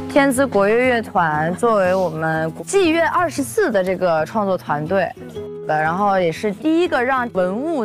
天资国乐乐团作为我们纪乐24的这个创作团队，然后也是第一个让文物